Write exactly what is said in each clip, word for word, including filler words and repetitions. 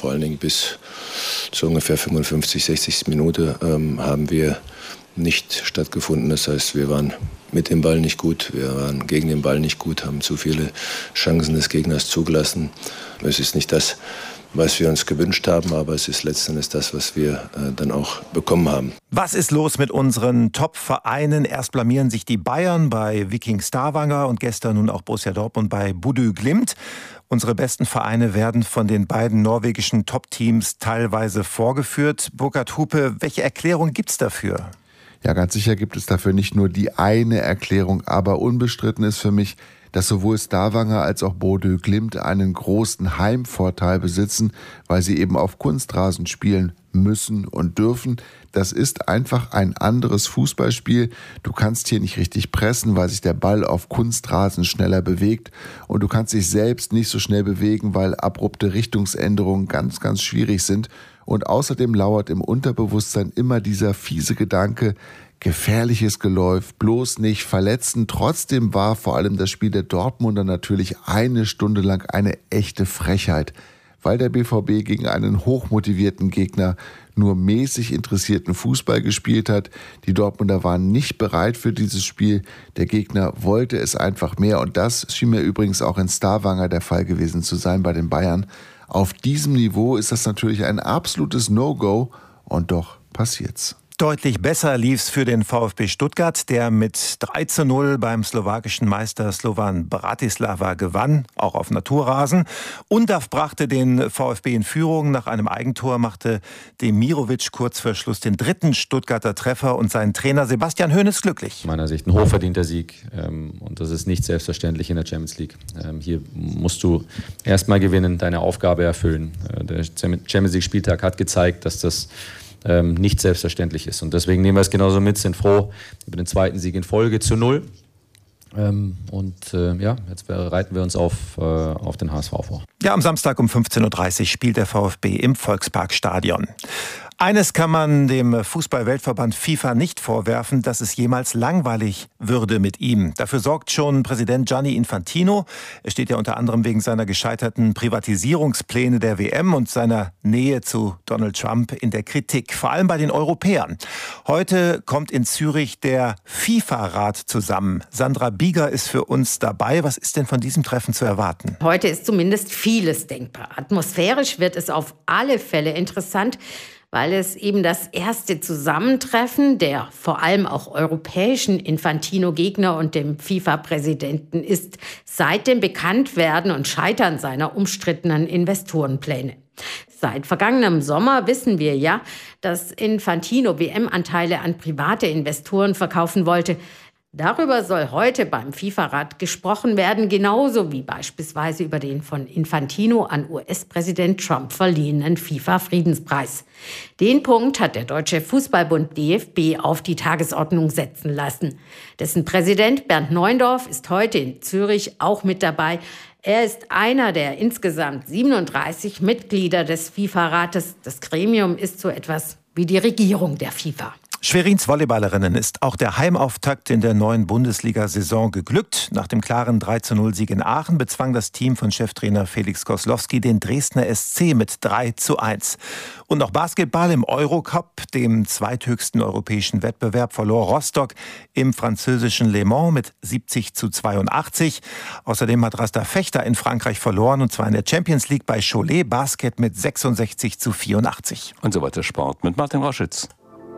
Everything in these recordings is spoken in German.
vor allen Dingen bis zu ungefähr fünfundfünfzig, sechzig Minute ähm, haben wir nicht stattgefunden. Das heißt, wir waren mit dem Ball nicht gut, wir waren gegen den Ball nicht gut, haben zu viele Chancen des Gegners zugelassen. Es ist nicht das, was wir uns gewünscht haben, aber es ist letztendlich das, was wir äh, dann auch bekommen haben. Was ist los mit unseren Top-Vereinen? Erst blamieren sich die Bayern bei Viking Stavanger und gestern nun auch Borussia Dortmund bei Bodø Glimt. Unsere besten Vereine werden von den beiden norwegischen Top-Teams teilweise vorgeführt. Burkhard Hupe, welche Erklärung gibt's dafür? Ja, ganz sicher gibt es dafür nicht nur die eine Erklärung, aber unbestritten ist für mich, dass sowohl Stavanger als auch Bodø Glimt einen großen Heimvorteil besitzen, weil sie eben auf Kunstrasen spielen müssen und dürfen. Das ist einfach ein anderes Fußballspiel. Du kannst hier nicht richtig pressen, weil sich der Ball auf Kunstrasen schneller bewegt, und du kannst dich selbst nicht so schnell bewegen, weil abrupte Richtungsänderungen ganz, ganz schwierig sind. Und außerdem lauert im Unterbewusstsein immer dieser fiese Gedanke, gefährliches Geläuf, bloß nicht verletzen. Trotzdem war vor allem das Spiel der Dortmunder natürlich eine Stunde lang eine echte Frechheit, weil der B V B gegen einen hochmotivierten Gegner nur mäßig interessierten Fußball gespielt hat. Die Dortmunder waren nicht bereit für dieses Spiel. Der Gegner wollte es einfach mehr, und das schien mir übrigens auch in Stavanger der Fall gewesen zu sein bei den Bayern. Auf diesem Niveau ist das natürlich ein absolutes No-Go, und doch passiert's. Deutlich besser lief's für den VfB Stuttgart, der mit drei zu null beim slowakischen Meister Slovan Bratislava gewann, auch auf Naturrasen. Undav brachte den VfB in Führung. Nach einem Eigentor machte Demirovic kurz vor Schluss den dritten Stuttgarter Treffer, und sein Trainer Sebastian Hoeneß glücklich. Aus meiner Sicht ein hochverdienter Sieg, und das ist nicht selbstverständlich in der Champions League. Hier musst du erstmal gewinnen, deine Aufgabe erfüllen. Der Champions League-Spieltag hat gezeigt, dass das Ähm, nicht selbstverständlich ist. Und deswegen nehmen wir es genauso mit, sind froh über den zweiten Sieg in Folge zu null. Ähm, und äh, ja, jetzt bereiten wir uns auf, äh, auf den H S V vor. Ja, am Samstag um fünfzehn Uhr dreißig spielt der VfB im Volksparkstadion. Eines kann man dem Fußball-Weltverband FIFA nicht vorwerfen, dass es jemals langweilig würde mit ihm. Dafür sorgt schon Präsident Gianni Infantino. Er steht ja unter anderem wegen seiner gescheiterten Privatisierungspläne der W M und seiner Nähe zu Donald Trump in der Kritik, vor allem bei den Europäern. Heute kommt in Zürich der FIFA-Rat zusammen. Sandra Bieger ist für uns dabei. Was ist denn von diesem Treffen zu erwarten? Heute ist zumindest vieles denkbar. Atmosphärisch wird es auf alle Fälle interessant, weil es eben das erste Zusammentreffen der vor allem auch europäischen Infantino-Gegner und dem FIFA-Präsidenten ist seit dem Bekanntwerden und Scheitern seiner umstrittenen Investorenpläne. Seit vergangenem Sommer wissen wir ja, dass Infantino W M-Anteile an private Investoren verkaufen wollte. Darüber soll heute beim FIFA-Rat gesprochen werden, genauso wie beispielsweise über den von Infantino an U S-Präsident Trump verliehenen FIFA-Friedenspreis. Den Punkt hat der Deutsche Fußballbund D F B auf die Tagesordnung setzen lassen. Dessen Präsident Bernd Neuendorf ist heute in Zürich auch mit dabei. Er ist einer der insgesamt siebenunddreißig Mitglieder des FIFA-Rates. Das Gremium ist so etwas wie die Regierung der FIFA. Schwerins Volleyballerinnen ist auch der Heimauftakt in der neuen Bundesliga-Saison geglückt. Nach dem klaren drei zu null Sieg in Aachen bezwang das Team von Cheftrainer Felix Koslowski den Dresdner S C mit drei zu eins. Und noch Basketball im Eurocup, dem zweithöchsten europäischen Wettbewerb, verlor Rostock im französischen Le Mans mit siebzig zu zweiundachtzig. Außerdem hat Rasta Fechter in Frankreich verloren, und zwar in der Champions League bei Cholet Basket mit sechsundsechzig zu vierundachtzig. Und so weiter Sport mit Martin Roschitz.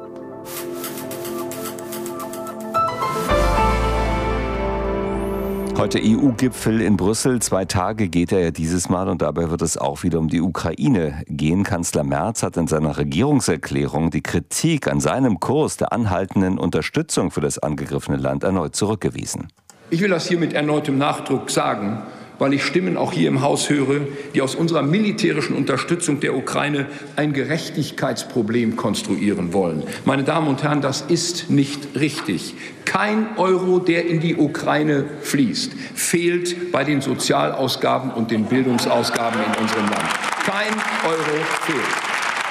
Heute E U-Gipfel in Brüssel. Zwei Tage geht er ja dieses Mal, und dabei wird es auch wieder um die Ukraine gehen. Kanzler Merz hat in seiner Regierungserklärung die Kritik an seinem Kurs der anhaltenden Unterstützung für das angegriffene Land erneut zurückgewiesen. Ich will das hier mit erneutem Nachdruck sagen, weil ich Stimmen auch hier im Haus höre, die aus unserer militärischen Unterstützung der Ukraine ein Gerechtigkeitsproblem konstruieren wollen. Meine Damen und Herren, das ist nicht richtig. Kein Euro, der in die Ukraine fließt, fehlt bei den Sozialausgaben und den Bildungsausgaben in unserem Land. Kein Euro fehlt.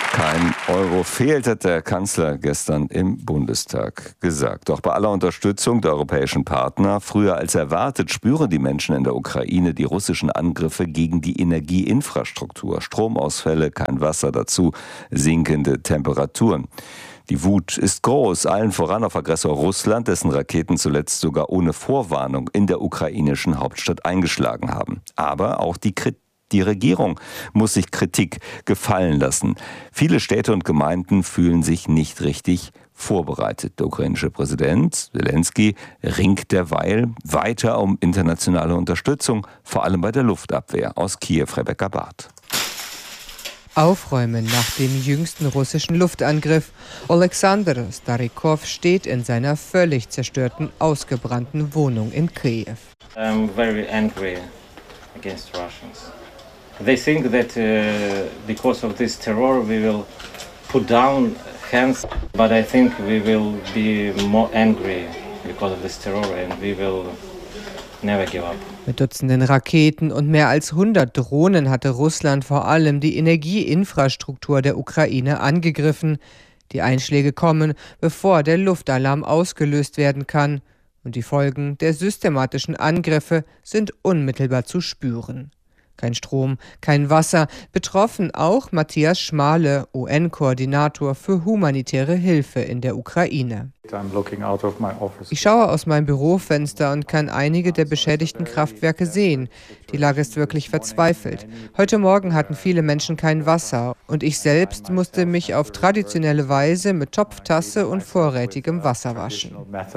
Kein Euro fehlt, hat der Kanzler gestern im Bundestag gesagt. Doch bei aller Unterstützung der europäischen Partner, früher als erwartet, spüren die Menschen in der Ukraine die russischen Angriffe gegen die Energieinfrastruktur. Stromausfälle, kein Wasser dazu, sinkende Temperaturen. Die Wut ist groß, allen voran auf Aggressor Russland, dessen Raketen zuletzt sogar ohne Vorwarnung in der ukrainischen Hauptstadt eingeschlagen haben. Aber auch die Kritik. Die Regierung muss sich Kritik gefallen lassen. Viele Städte und Gemeinden fühlen sich nicht richtig vorbereitet. Der ukrainische Präsident Zelensky ringt derweil weiter um internationale Unterstützung, vor allem bei der Luftabwehr. Aus Kiew, Rebecca Barth. Aufräumen nach dem jüngsten russischen Luftangriff. Alexander Starikov steht in seiner völlig zerstörten, ausgebrannten Wohnung in Kiew. I'm very angry against Russians. They think that uh, because of this terror we will put down hands, but I think we will be more angry because of this terror and we will never give up. Mit Dutzenden Raketen und mehr als hundert Drohnen hatte Russland vor allem die Energieinfrastruktur der Ukraine angegriffen. Die Einschläge kommen, bevor der Luftalarm ausgelöst werden kann. Und die Folgen der systematischen Angriffe sind unmittelbar zu spüren. Kein Strom, kein Wasser. Betroffen auch Matthias Schmale, U N-Koordinator für humanitäre Hilfe in der Ukraine. Ich schaue aus meinem Bürofenster und kann einige der beschädigten Kraftwerke sehen. Die Lage ist wirklich verzweifelt. Heute Morgen hatten viele Menschen kein Wasser und ich selbst musste mich auf traditionelle Weise mit Topftasse und vorrätigem Wasser waschen.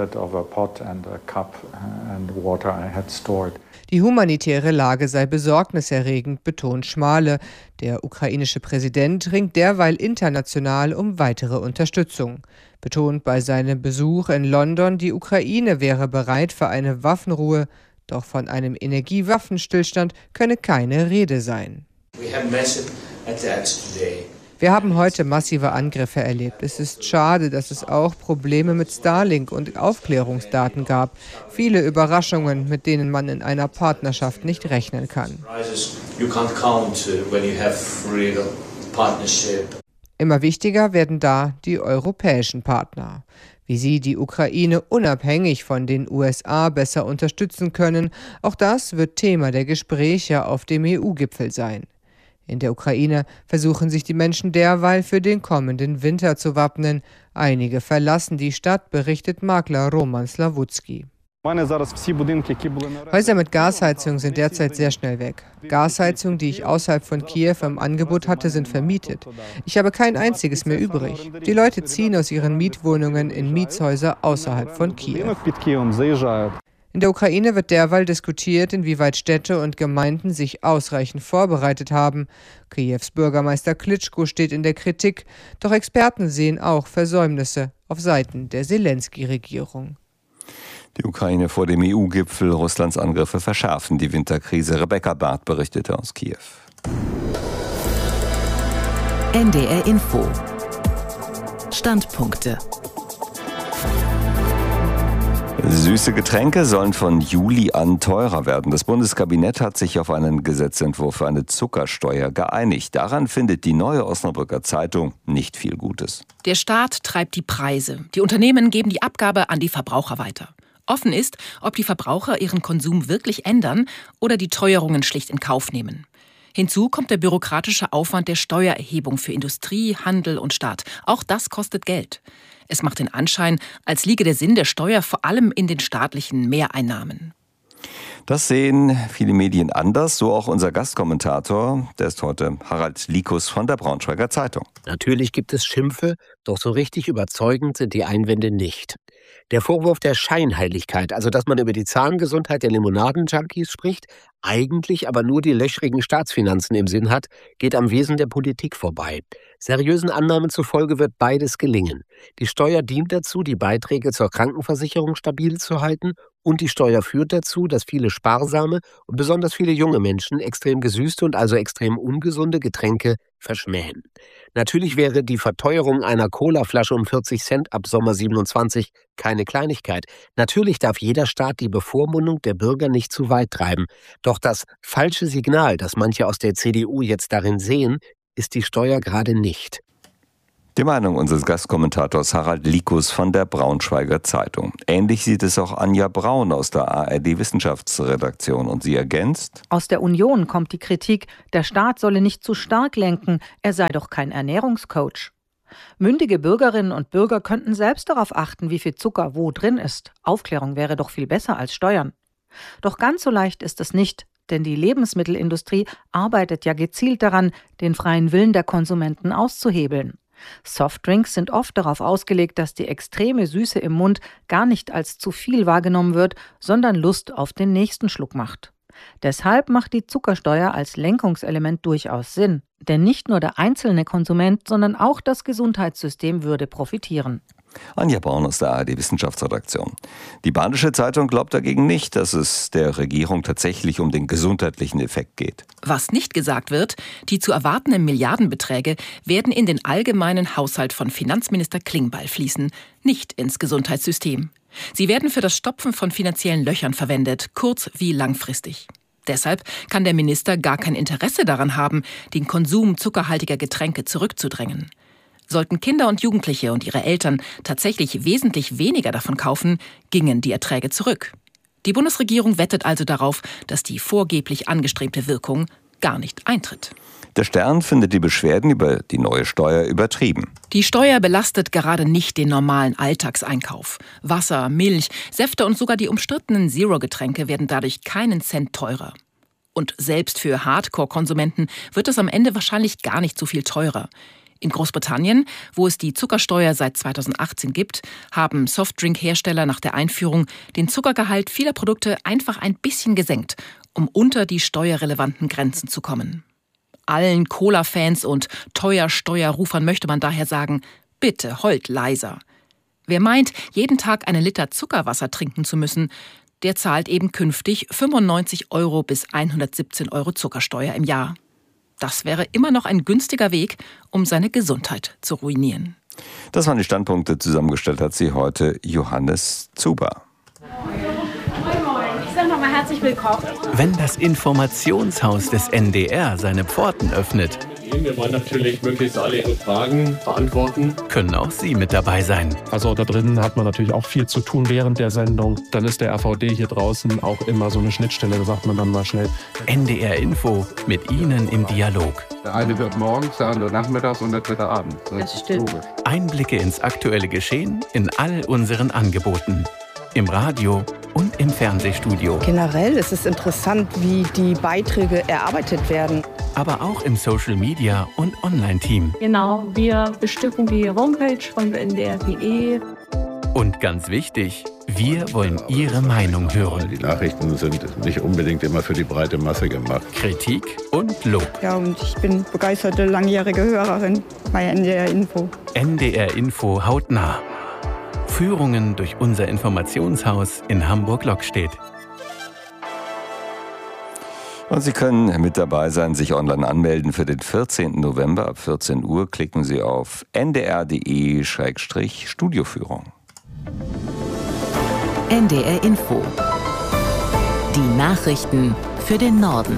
Die humanitäre Lage sei besorgniserregend, betont Schmale. Der ukrainische Präsident ringt derweil international um weitere Unterstützung. Betont bei seinem Besuch in London, die Ukraine wäre bereit für eine Waffenruhe, doch von einem Energiewaffenstillstand könne keine Rede sein. Wir haben heute massive Angriffe erlebt. Es ist schade, dass es auch Probleme mit Starlink und Aufklärungsdaten gab. Viele Überraschungen, mit denen man in einer Partnerschaft nicht rechnen kann. Immer wichtiger werden da die europäischen Partner. Wie sie die Ukraine unabhängig von den U S A besser unterstützen können, auch das wird Thema der Gespräche auf dem E U-Gipfel sein. In der Ukraine versuchen sich die Menschen derweil für den kommenden Winter zu wappnen. Einige verlassen die Stadt, berichtet Makler Roman Slawutski. Häuser mit Gasheizung sind derzeit sehr schnell weg. Gasheizungen, die ich außerhalb von Kiew im Angebot hatte, sind vermietet. Ich habe kein einziges mehr übrig. Die Leute ziehen aus ihren Mietwohnungen in Mietshäuser außerhalb von Kiew. In der Ukraine wird derweil diskutiert, inwieweit Städte und Gemeinden sich ausreichend vorbereitet haben. Kiews Bürgermeister Klitschko steht in der Kritik, doch Experten sehen auch Versäumnisse auf Seiten der Zelensky-Regierung. Die Ukraine vor dem E U-Gipfel, Russlands Angriffe verschärfen die Winterkrise. Rebecca Barth berichtete aus Kiew. N D R Info. Standpunkte. Süße Getränke sollen von Juli an teurer werden. Das Bundeskabinett hat sich auf einen Gesetzentwurf für eine Zuckersteuer geeinigt. Daran findet die Neue Osnabrücker Zeitung nicht viel Gutes. Der Staat treibt die Preise. Die Unternehmen geben die Abgabe an die Verbraucher weiter. Offen ist, ob die Verbraucher ihren Konsum wirklich ändern oder die Teuerungen schlicht in Kauf nehmen. Hinzu kommt der bürokratische Aufwand der Steuererhebung für Industrie, Handel und Staat. Auch das kostet Geld. Es macht den Anschein, als liege der Sinn der Steuer vor allem in den staatlichen Mehreinnahmen. Das sehen viele Medien anders, so auch unser Gastkommentator. Der ist heute Harald Likus von der Braunschweiger Zeitung. Natürlich gibt es Schimpfe, doch so richtig überzeugend sind die Einwände nicht. Der Vorwurf der Scheinheiligkeit, also dass man über die Zahngesundheit der Limonaden-Junkies spricht, eigentlich aber nur die löchrigen Staatsfinanzen im Sinn hat, geht am Wesen der Politik vorbei. Seriösen Annahmen zufolge wird beides gelingen. Die Steuer dient dazu, die Beiträge zur Krankenversicherung stabil zu halten, und die Steuer führt dazu, dass viele sparsame und besonders viele junge Menschen extrem gesüßte und also extrem ungesunde Getränke verschmähen. Natürlich wäre die Verteuerung einer Colaflasche um vierzig Cent ab Sommer siebenundzwanzig keine Kleinigkeit. Natürlich darf jeder Staat die Bevormundung der Bürger nicht zu weit treiben. Doch das falsche Signal, das manche aus der C D U jetzt darin sehen, ist die Steuer gerade nicht. Die Meinung unseres Gastkommentators Harald Likus von der Braunschweiger Zeitung. Ähnlich sieht es auch Anja Braun aus der A R D-Wissenschaftsredaktion. Und sie ergänzt: Aus der Union kommt die Kritik, der Staat solle nicht zu stark lenken, er sei doch kein Ernährungscoach. Mündige Bürgerinnen und Bürger könnten selbst darauf achten, wie viel Zucker wo drin ist. Aufklärung wäre doch viel besser als Steuern. Doch ganz so leicht ist es nicht, denn die Lebensmittelindustrie arbeitet ja gezielt daran, den freien Willen der Konsumenten auszuhebeln. Softdrinks sind oft darauf ausgelegt, dass die extreme Süße im Mund gar nicht als zu viel wahrgenommen wird, sondern Lust auf den nächsten Schluck macht. Deshalb macht die Zuckersteuer als Lenkungselement durchaus Sinn. Denn nicht nur der einzelne Konsument, sondern auch das Gesundheitssystem würde profitieren. Anja Braun aus der A R D-Wissenschaftsredaktion. Die Badische Zeitung glaubt dagegen nicht, dass es der Regierung tatsächlich um den gesundheitlichen Effekt geht. Was nicht gesagt wird, die zu erwartenden Milliardenbeträge werden in den allgemeinen Haushalt von Finanzminister Klingbeil fließen, nicht ins Gesundheitssystem. Sie werden für das Stopfen von finanziellen Löchern verwendet, kurz- wie langfristig. Deshalb kann der Minister gar kein Interesse daran haben, den Konsum zuckerhaltiger Getränke zurückzudrängen. Sollten Kinder und Jugendliche und ihre Eltern tatsächlich wesentlich weniger davon kaufen, gingen die Erträge zurück. Die Bundesregierung wettet also darauf, dass die vorgeblich angestrebte Wirkung gar nicht eintritt. Der Stern findet die Beschwerden über die neue Steuer übertrieben. Die Steuer belastet gerade nicht den normalen Alltagseinkauf. Wasser, Milch, Säfte und sogar die umstrittenen Zero-Getränke werden dadurch keinen Cent teurer. Und selbst für Hardcore-Konsumenten wird es am Ende wahrscheinlich gar nicht so viel teurer. In Großbritannien, wo es die Zuckersteuer seit zweitausendachtzehn gibt, haben Softdrink-Hersteller nach der Einführung den Zuckergehalt vieler Produkte einfach ein bisschen gesenkt, um unter die steuerrelevanten Grenzen zu kommen. Allen Cola-Fans und teuer Steuerrufern möchte man daher sagen, bitte heult leiser. Wer meint, jeden Tag einen Liter Zuckerwasser trinken zu müssen, der zahlt eben künftig fünfundneunzig Euro bis hundertsiebzehn Euro Zuckersteuer im Jahr. Das wäre immer noch ein günstiger Weg, um seine Gesundheit zu ruinieren. Das waren die Standpunkte. Zusammengestellt hat sie heute Johannes Zuber. Ich sage nochmal herzlich willkommen. Wenn das Informationshaus des N D R seine Pforten öffnet, wir wollen natürlich möglichst alle Ihre Fragen beantworten. Können auch Sie mit dabei sein. Also da drin hat man natürlich auch viel zu tun während der Sendung. Dann ist der R V D hier draußen auch immer so eine Schnittstelle, da sagt man dann mal schnell. N D R Info, mit Ihnen im Dialog. Der eine wird morgens, der andere nachmittags und der dritte abends. Das stimmt. Einblicke ins aktuelle Geschehen in all unseren Angeboten. Im Radio und im Fernsehstudio. Generell ist es interessant, wie die Beiträge erarbeitet werden. Aber auch im Social Media und Online-Team. Genau, wir bestücken die Homepage von N D R punkt de. Und ganz wichtig, wir wollen Ihre Meinung hören. Die Nachrichten sind nicht unbedingt immer für die breite Masse gemacht. Kritik und Lob. Ja, und ich bin begeisterte langjährige Hörerin bei N D R Info. N D R Info hautnah. Führungen durch unser Informationshaus in Hamburg-Lockstedt. Und Sie können mit dabei sein, sich online anmelden für den vierzehnten November ab vierzehn Uhr. Klicken Sie auf n d r punkt d e Schrägstrich Studioführung. N D R Info. Die Nachrichten für den Norden.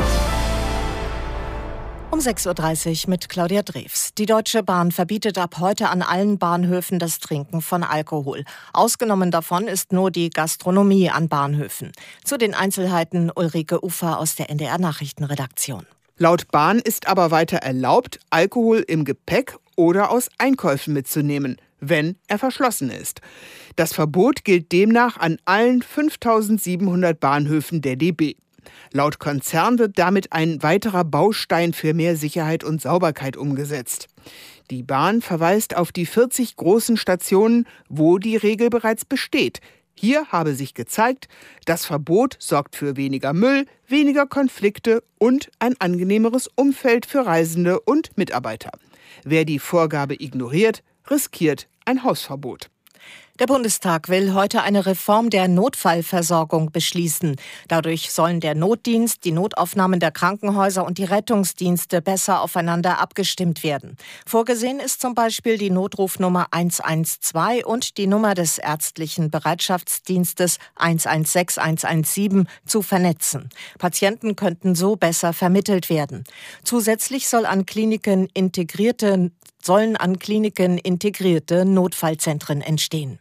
Um sechs Uhr dreißig mit Claudia Drews. Die Deutsche Bahn verbietet ab heute an allen Bahnhöfen das Trinken von Alkohol. Ausgenommen davon ist nur die Gastronomie an Bahnhöfen. Zu den Einzelheiten Ulrike Ufer aus der N D R-Nachrichtenredaktion. Laut Bahn ist aber weiter erlaubt, Alkohol im Gepäck oder aus Einkäufen mitzunehmen, wenn er verschlossen ist. Das Verbot gilt demnach an allen fünftausendsiebenhundert Bahnhöfen der D B. Laut Konzern wird damit ein weiterer Baustein für mehr Sicherheit und Sauberkeit umgesetzt. Die Bahn verweist auf die vierzig großen Stationen, wo die Regel bereits besteht. Hier habe sich gezeigt, das Verbot sorgt für weniger Müll, weniger Konflikte und ein angenehmeres Umfeld für Reisende und Mitarbeiter. Wer die Vorgabe ignoriert, riskiert ein Hausverbot. Der Bundestag will heute eine Reform der Notfallversorgung beschließen. Dadurch sollen der Notdienst, die Notaufnahmen der Krankenhäuser und die Rettungsdienste besser aufeinander abgestimmt werden. Vorgesehen ist zum Beispiel die Notrufnummer eins eins zwei und die Nummer des ärztlichen Bereitschaftsdienstes eins eins sechs eins eins sieben zu vernetzen. Patienten könnten so besser vermittelt werden. Zusätzlich soll an Kliniken integrierte, sollen an Kliniken integrierte Notfallzentren entstehen.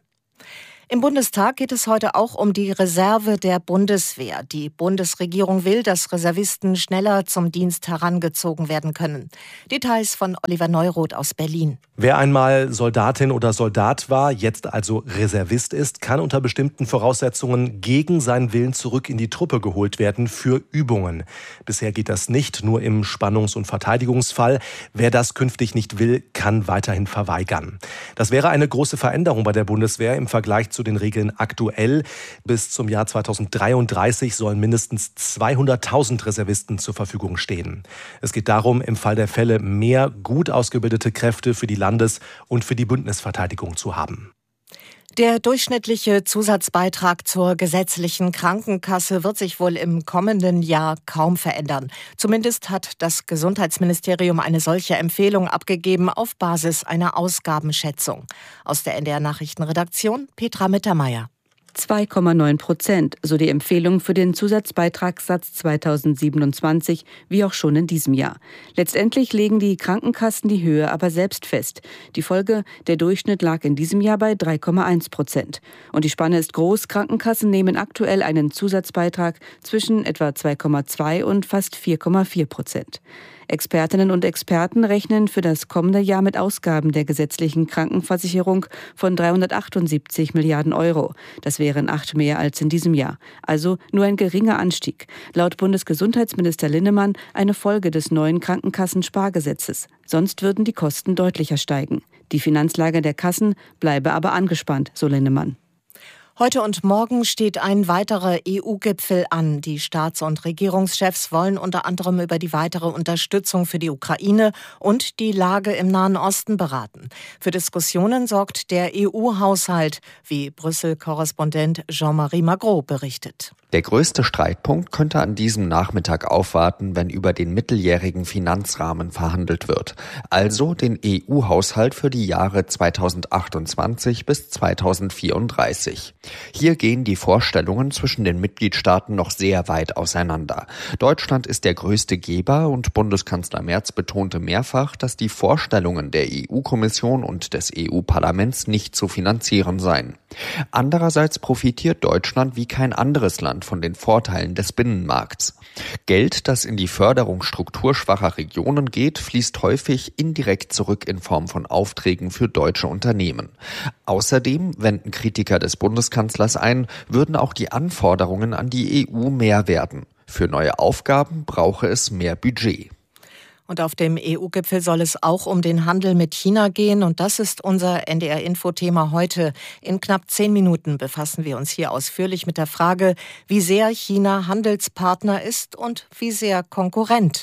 Im Bundestag geht es heute auch um die Reserve der Bundeswehr. Die Bundesregierung will, dass Reservisten schneller zum Dienst herangezogen werden können. Details von Oliver Neuroth aus Berlin. Wer einmal Soldatin oder Soldat war, jetzt also Reservist ist, kann unter bestimmten Voraussetzungen gegen seinen Willen zurück in die Truppe geholt werden für Übungen. Bisher geht das nicht, nur im Spannungs- und Verteidigungsfall. Wer das künftig nicht will, kann weiterhin verweigern. Das wäre eine große Veränderung bei der Bundeswehr im Vergleich zu den Regeln aktuell. Bis zum Jahr zweitausenddreiunddreißig sollen mindestens zweihunderttausend Reservisten zur Verfügung stehen. Es geht darum, im Fall der Fälle mehr gut ausgebildete Kräfte für die Landes- und für die Bündnisverteidigung zu haben. Der durchschnittliche Zusatzbeitrag zur gesetzlichen Krankenkasse wird sich wohl im kommenden Jahr kaum verändern. Zumindest hat das Gesundheitsministerium eine solche Empfehlung abgegeben auf Basis einer Ausgabenschätzung. Aus der N D R-Nachrichtenredaktion Petra Mittermeier. zwei Komma neun Prozent, so die Empfehlung für den Zusatzbeitragssatz zweitausendsiebenundzwanzig, wie auch schon in diesem Jahr. Letztendlich legen die Krankenkassen die Höhe aber selbst fest. Die Folge, der Durchschnitt lag in diesem Jahr bei drei Komma eins Prozent. Und die Spanne ist groß. Krankenkassen nehmen aktuell einen Zusatzbeitrag zwischen etwa zwei Komma zwei und fast vier Komma vier Prozent. Expertinnen und Experten rechnen für das kommende Jahr mit Ausgaben der gesetzlichen Krankenversicherung von dreihundertachtundsiebzig Milliarden Euro. Das wären acht mehr als in diesem Jahr. Also nur ein geringer Anstieg. Laut Bundesgesundheitsminister Linnemann eine Folge des neuen Krankenkassenspargesetzes. Sonst würden die Kosten deutlicher steigen. Die Finanzlage der Kassen bleibe aber angespannt, so Linnemann. Heute und morgen steht ein weiterer E U-Gipfel an. Die Staats- und Regierungschefs wollen unter anderem über die weitere Unterstützung für die Ukraine und die Lage im Nahen Osten beraten. Für Diskussionen sorgt der E U-Haushalt, wie Brüssel-Korrespondent Jean-Marie Magro berichtet. Der größte Streitpunkt könnte an diesem Nachmittag aufwarten, wenn über den mitteljährigen Finanzrahmen verhandelt wird. Also den E U-Haushalt für die Jahre zweitausendachtundzwanzig bis zweitausendvierunddreißig. Hier gehen die Vorstellungen zwischen den Mitgliedstaaten noch sehr weit auseinander. Deutschland ist der größte Geber und Bundeskanzler Merz betonte mehrfach, dass die Vorstellungen der E U-Kommission und des E U-Parlaments nicht zu finanzieren seien. Andererseits profitiert Deutschland wie kein anderes Land von den Vorteilen des Binnenmarkts. Geld, das in die Förderung strukturschwacher Regionen geht, fließt häufig indirekt zurück in Form von Aufträgen für deutsche Unternehmen. Außerdem wenden Kritiker des Bundeskanzlers ein, würden auch die Anforderungen an die E U mehr werden. Für neue Aufgaben brauche es mehr Budget. Und auf dem E U-Gipfel soll es auch um den Handel mit China gehen. Und das ist unser N D R-Info-Thema heute. In knapp zehn Minuten befassen wir uns hier ausführlich mit der Frage, wie sehr China Handelspartner ist und wie sehr Konkurrent.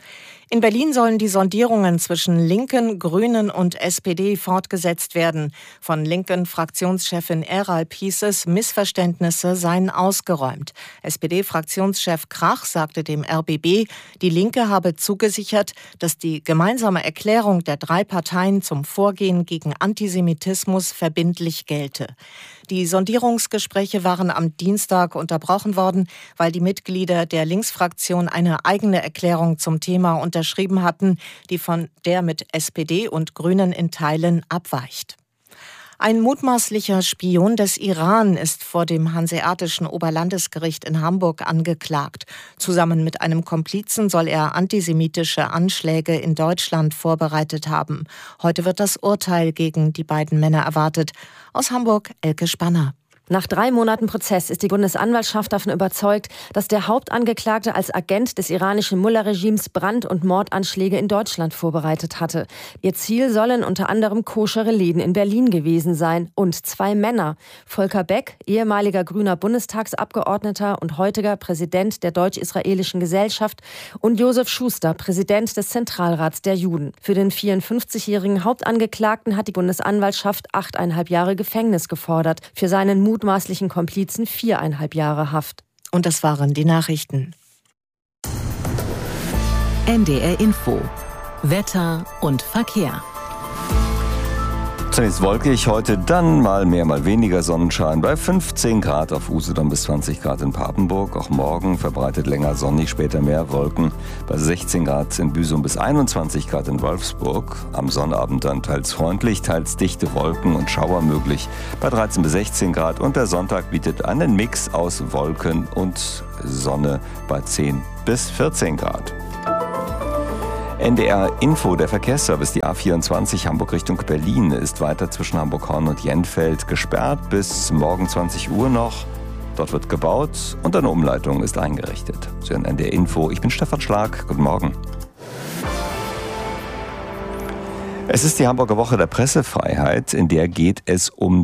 In Berlin sollen die Sondierungen zwischen Linken, Grünen und S P D fortgesetzt werden. Von Linken-Fraktionschefin Eralp hieß es, Missverständnisse seien ausgeräumt. S P D-Fraktionschef Krach sagte dem R B B, die Linke habe zugesichert, dass die gemeinsame Erklärung der drei Parteien zum Vorgehen gegen Antisemitismus verbindlich gelte. Die Sondierungsgespräche waren am Dienstag unterbrochen worden, weil die Mitglieder der Linksfraktion eine eigene Erklärung zum Thema unterschrieben hatten, die von der mit S P D und Grünen in Teilen abweicht. Ein mutmaßlicher Spion des Iran ist vor dem Hanseatischen Oberlandesgericht in Hamburg angeklagt. Zusammen mit einem Komplizen soll er antisemitische Anschläge in Deutschland vorbereitet haben. Heute wird das Urteil gegen die beiden Männer erwartet. Aus Hamburg Elke Spanner. Nach drei Monaten Prozess ist die Bundesanwaltschaft davon überzeugt, dass der Hauptangeklagte als Agent des iranischen Mullah-Regimes Brand- und Mordanschläge in Deutschland vorbereitet hatte. Ihr Ziel sollen unter anderem koschere Läden in Berlin gewesen sein und zwei Männer. Volker Beck, ehemaliger grüner Bundestagsabgeordneter und heutiger Präsident der Deutsch-Israelischen Gesellschaft, und Josef Schuster, Präsident des Zentralrats der Juden. Für den vierundfünfzigjährigen Hauptangeklagten hat die Bundesanwaltschaft achteinhalb Jahre Gefängnis gefordert. Für seinen mutmaßlichen Komplizen viereinhalb Jahre Haft. Und das waren die Nachrichten. N D R Info. Wetter und Verkehr. Zunächst wolkig, heute dann mal mehr, mal weniger Sonnenschein bei fünfzehn Grad auf Usedom bis zwanzig Grad in Papenburg. Auch morgen verbreitet länger sonnig, später mehr Wolken bei sechzehn Grad in Büsum bis einundzwanzig Grad in Wolfsburg. Am Sonnabend dann teils freundlich, teils dichte Wolken und Schauer möglich bei dreizehn bis sechzehn Grad. Und der Sonntag bietet einen Mix aus Wolken und Sonne bei zehn bis vierzehn Grad. N D R Info, der Verkehrsservice, die A vierundzwanzig Hamburg Richtung Berlin ist weiter zwischen Hamburg-Horn und Jenfeld gesperrt bis morgen zwanzig Uhr noch. Dort wird gebaut und eine Umleitung ist eingerichtet. Sie hören N D R Info, ich bin Stefan Schlag, guten Morgen. Es ist die Hamburger Woche der Pressefreiheit, in der geht es um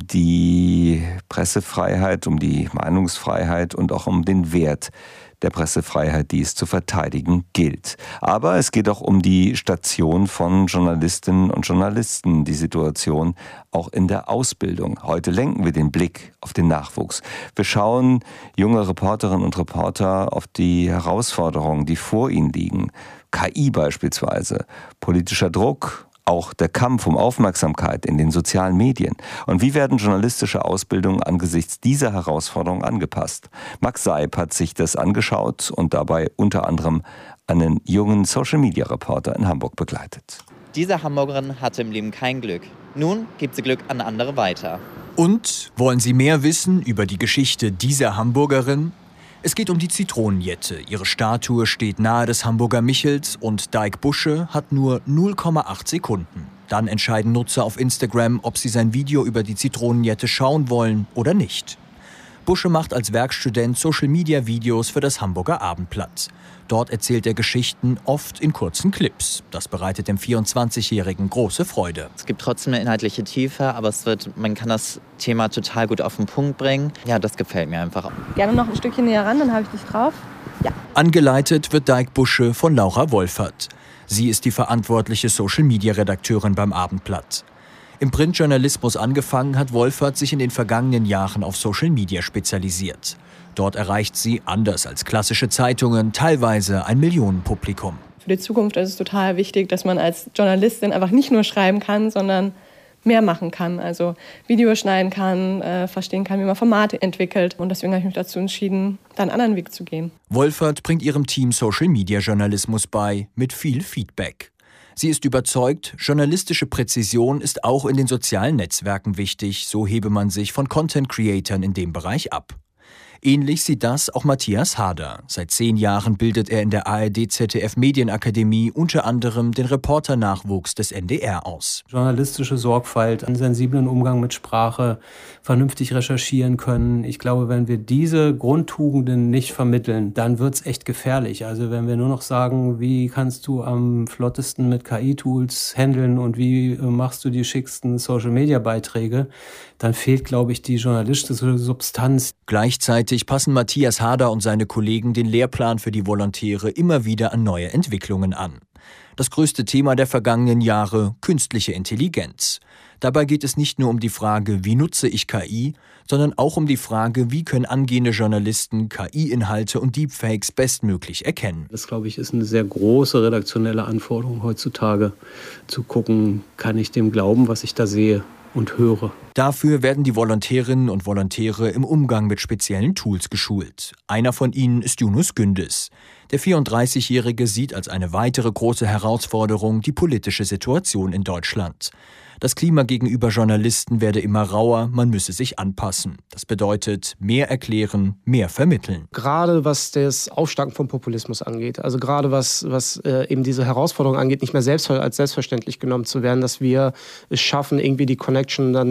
die Pressefreiheit, um die Meinungsfreiheit und auch um den Wert der Pressefreiheit, die es zu verteidigen gilt. Aber es geht auch um die Station von Journalistinnen und Journalisten, die Situation auch in der Ausbildung. Heute lenken wir den Blick auf den Nachwuchs. Wir schauen junge Reporterinnen und Reporter auf die Herausforderungen, die vor ihnen liegen. K I beispielsweise, politischer Druck, auch der Kampf um Aufmerksamkeit in den sozialen Medien. Und wie werden journalistische Ausbildungen angesichts dieser Herausforderungen angepasst? Max Seib hat sich das angeschaut und dabei unter anderem einen jungen Social-Media-Reporter in Hamburg begleitet. Diese Hamburgerin hatte im Leben kein Glück. Nun gibt sie Glück an andere weiter. Und wollen Sie mehr wissen über die Geschichte dieser Hamburgerin? Es geht um die Zitronenjette. Ihre Statue steht nahe des Hamburger Michels und Dijk Busche hat nur null Komma acht Sekunden. Dann entscheiden Nutzer auf Instagram, ob sie sein Video über die Zitronenjette schauen wollen oder nicht. Busche macht als Werkstudent Social-Media-Videos für das Hamburger Abendblatt. Dort erzählt er Geschichten, oft in kurzen Clips. Das bereitet dem vierundzwanzigjährigen große Freude. Es gibt trotzdem eine inhaltliche Tiefe, aber es wird, man kann das Thema total gut auf den Punkt bringen. Ja, das gefällt mir einfach. Gerne noch ein Stückchen näher ran, dann habe ich dich drauf. Ja. Angeleitet wird Dijk Busche von Laura Wolfert. Sie ist die verantwortliche Social-Media-Redakteurin beim Abendblatt. Im Printjournalismus angefangen hat Wolfert sich in den vergangenen Jahren auf Social Media spezialisiert. Dort erreicht sie, anders als klassische Zeitungen, teilweise ein Millionenpublikum. Für die Zukunft ist es total wichtig, dass man als Journalistin einfach nicht nur schreiben kann, sondern mehr machen kann. Also Videos schneiden kann, äh, verstehen kann, wie man Formate entwickelt. Und deswegen habe ich mich dazu entschieden, da einen anderen Weg zu gehen. Wolfert bringt ihrem Team Social-Media-Journalismus bei, mit viel Feedback. Sie ist überzeugt, journalistische Präzision ist auch in den sozialen Netzwerken wichtig, so hebe man sich von Content-Creatern in dem Bereich ab. Ähnlich sieht das auch Matthias Hader. Seit zehn Jahren bildet er in der A R D-Z D F-Medienakademie unter anderem den Reporternachwuchs des N D R aus. Journalistische Sorgfalt, einen sensiblen Umgang mit Sprache, vernünftig recherchieren können. Ich glaube, wenn wir diese Grundtugenden nicht vermitteln, dann wird's echt gefährlich. Also wenn wir nur noch sagen, wie kannst du am flottesten mit K I-Tools handeln und wie machst du die schicksten Social-Media-Beiträge, dann fehlt, glaube ich, die journalistische Substanz. Gleichzeitig passen Matthias Hader und seine Kollegen den Lehrplan für die Volontäre immer wieder an neue Entwicklungen an. Das größte Thema der vergangenen Jahre: künstliche Intelligenz. Dabei geht es nicht nur um die Frage, wie nutze ich K I, sondern auch um die Frage, wie können angehende Journalisten K I-Inhalte und Deepfakes bestmöglich erkennen. Das, glaube ich, ist eine sehr große redaktionelle Anforderung heutzutage, zu gucken, kann ich dem glauben, was ich da sehe und höre. Dafür werden die Volontärinnen und Volontäre im Umgang mit speziellen Tools geschult. Einer von ihnen ist Yunus Gündüz. Der vierunddreißigjährige sieht als eine weitere große Herausforderung die politische Situation in Deutschland. Das Klima gegenüber Journalisten werde immer rauer, man müsse sich anpassen. Das bedeutet mehr erklären, mehr vermitteln. Gerade was das Aufsteigen vom Populismus angeht, also gerade was, was äh, eben diese Herausforderung angeht, nicht mehr selbst als selbstverständlich genommen zu werden, dass wir es schaffen, irgendwie die Connection dann wie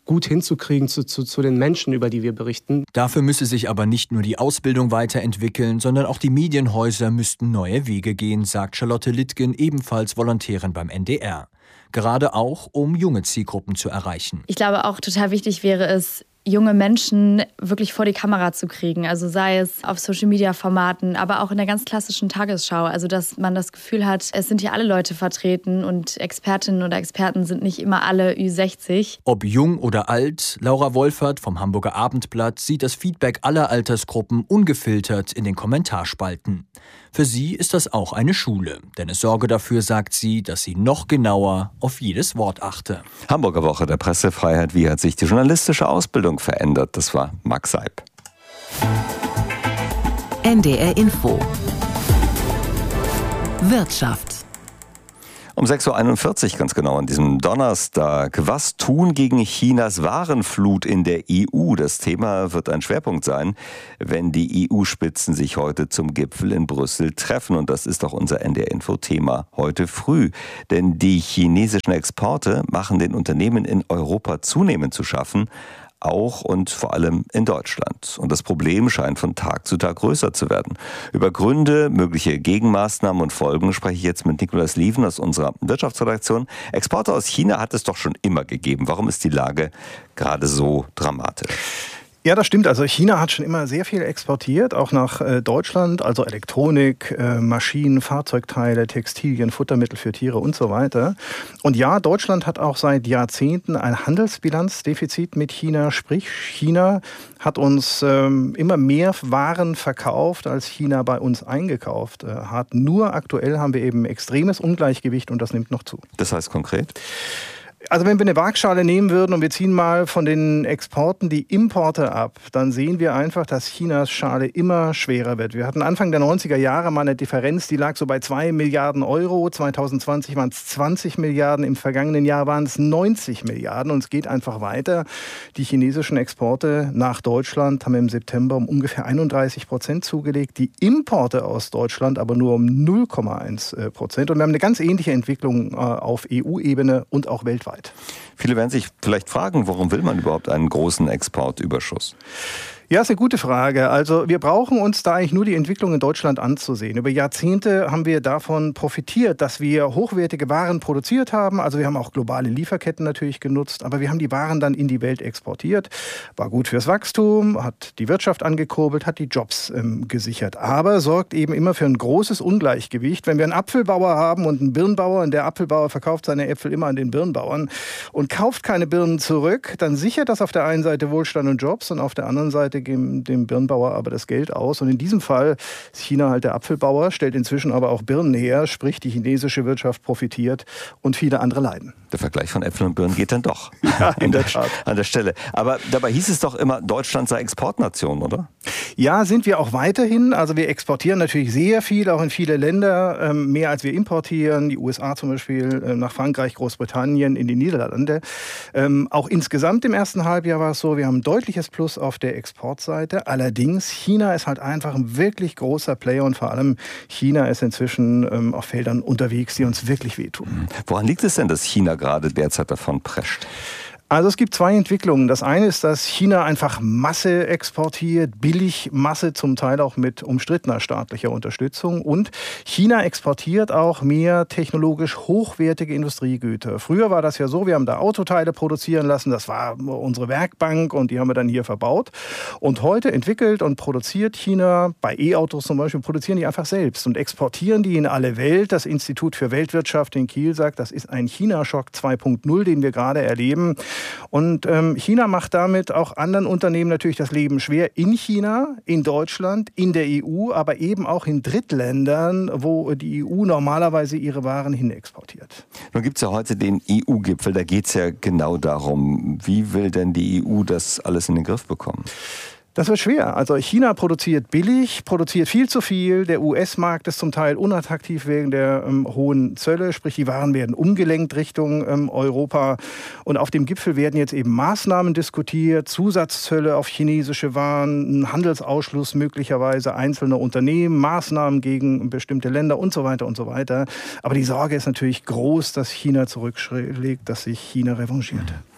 gut hinzukriegen zu, zu, zu den Menschen, über die wir berichten. Dafür müsse sich aber nicht nur die Ausbildung weiterentwickeln, sondern auch die Medienhäuser müssten neue Wege gehen, sagt Charlotte Littgen, ebenfalls Volontärin beim N D R. Gerade auch, um junge Zielgruppen zu erreichen. Ich glaube auch total wichtig wäre es, junge Menschen wirklich vor die Kamera zu kriegen. Also sei es auf Social-Media-Formaten, aber auch in der ganz klassischen Tagesschau. Also dass man das Gefühl hat, es sind hier alle Leute vertreten und Expertinnen oder Experten sind nicht immer alle Ü sechzig. Ob jung oder alt, Laura Wolfert vom Hamburger Abendblatt sieht das Feedback aller Altersgruppen ungefiltert in den Kommentarspalten. Für sie ist das auch eine Schule, denn es sorge dafür, sagt sie, dass sie noch genauer auf jedes Wort achte. Hamburger Woche der Pressefreiheit. Wie hat sich die journalistische Ausbildung verändert? Das war Max Seib. N D R Info. Wirtschaft. Um sechs Uhr einundvierzig ganz genau an diesem Donnerstag. Was tun gegen Chinas Warenflut in der E U? Das Thema wird ein Schwerpunkt sein, wenn die E U-Spitzen sich heute zum Gipfel in Brüssel treffen. Und das ist auch unser N D R-Info-Thema heute früh. Denn die chinesischen Exporte machen den Unternehmen in Europa zunehmend zu schaffen. Auch und vor allem in Deutschland. Und das Problem scheint von Tag zu Tag größer zu werden. Über Gründe, mögliche Gegenmaßnahmen und Folgen spreche ich jetzt mit Nikolaus Lieven aus unserer Wirtschaftsredaktion. Exporte aus China hat es doch schon immer gegeben. Warum ist die Lage gerade so dramatisch? Ja, das stimmt. Also China hat schon immer sehr viel exportiert, auch nach äh, Deutschland, also Elektronik, äh, Maschinen, Fahrzeugteile, Textilien, Futtermittel für Tiere und so weiter. Und ja, Deutschland hat auch seit Jahrzehnten ein Handelsbilanzdefizit mit China, sprich China hat uns ähm, immer mehr Waren verkauft, als China bei uns eingekauft äh, hat. Nur aktuell haben wir eben extremes Ungleichgewicht und das nimmt noch zu. Das heißt konkret? Also wenn wir eine Waagschale nehmen würden und wir ziehen mal von den Exporten die Importe ab, dann sehen wir einfach, dass Chinas Schale immer schwerer wird. Wir hatten Anfang der neunziger Jahre mal eine Differenz, die lag so bei zwei Milliarden Euro. zwanzig zwanzig waren es zwanzig Milliarden, im vergangenen Jahr waren es neunzig Milliarden und es geht einfach weiter. Die chinesischen Exporte nach Deutschland haben im September um ungefähr einunddreißig Prozent zugelegt, die Importe aus Deutschland aber nur um null Komma eins Prozent. Und wir haben eine ganz ähnliche Entwicklung auf E U-Ebene und auch weltweit. Viele werden sich vielleicht fragen, warum will man überhaupt einen großen Exportüberschuss? Ja, ist eine gute Frage. Also wir brauchen uns da eigentlich nur die Entwicklung in Deutschland anzusehen. Über Jahrzehnte haben wir davon profitiert, dass wir hochwertige Waren produziert haben. Also wir haben auch globale Lieferketten natürlich genutzt, aber wir haben die Waren dann in die Welt exportiert. War gut fürs Wachstum, hat die Wirtschaft angekurbelt, hat die Jobs ähm, gesichert. Aber sorgt eben immer für ein großes Ungleichgewicht. Wenn wir einen Apfelbauer haben und einen Birnenbauer und der Apfelbauer verkauft seine Äpfel immer an den Birnenbauern und kauft keine Birnen zurück, dann sichert das auf der einen Seite Wohlstand und Jobs und auf der anderen Seite geben dem Birnenbauer aber das Geld aus. Und in diesem Fall ist China halt der Apfelbauer, stellt inzwischen aber auch Birnen her, sprich die chinesische Wirtschaft profitiert und viele andere leiden. Der Vergleich von Äpfeln und Birnen geht dann doch ja, in der Tat. an der Stelle. Aber dabei hieß es doch immer, Deutschland sei Exportnation, oder? Ja, sind wir auch weiterhin. Also wir exportieren natürlich sehr viel, auch in viele Länder, mehr als wir importieren. Die U S A zum Beispiel, nach Frankreich, Großbritannien, in die Niederlande. Auch insgesamt im ersten Halbjahr war es so, wir haben ein deutliches Plus auf der Exportseite. Allerdings, China ist halt einfach ein wirklich großer Player und vor allem China ist inzwischen ähm, auf Feldern unterwegs, die uns wirklich wehtun. Woran liegt es denn, dass China gerade derzeit davon prescht? Also es gibt zwei Entwicklungen. Das eine ist, dass China einfach Masse exportiert, billig Masse, zum Teil auch mit umstrittener staatlicher Unterstützung. Und China exportiert auch mehr technologisch hochwertige Industriegüter. Früher war das ja so, wir haben da Autoteile produzieren lassen, das war unsere Werkbank und die haben wir dann hier verbaut. Und heute entwickelt und produziert China, bei E-Autos zum Beispiel, produzieren die einfach selbst und exportieren die in alle Welt. Das Institut für Weltwirtschaft in Kiel sagt, das ist ein China-Schock zwei Punkt null, den wir gerade erleben. Und ähm, China macht damit auch anderen Unternehmen natürlich das Leben schwer. In China, in Deutschland, in der E U, aber eben auch in Drittländern, wo die E U normalerweise ihre Waren hin exportiert. Nun gibt es ja heute den E U-Gipfel, da geht es ja genau darum, wie will denn die E U das alles in den Griff bekommen? Das wird schwer. Also China produziert billig, produziert viel zu viel. Der U S-Markt ist zum Teil unattraktiv wegen der ähm, hohen Zölle. Sprich, die Waren werden umgelenkt Richtung ähm, Europa. Und auf dem Gipfel werden jetzt eben Maßnahmen diskutiert, Zusatzzölle auf chinesische Waren, ein Handelsausschluss möglicherweise einzelner Unternehmen, Maßnahmen gegen bestimmte Länder und so weiter und so weiter. Aber die Sorge ist natürlich groß, dass China zurückschlägt, dass sich China revanchiert.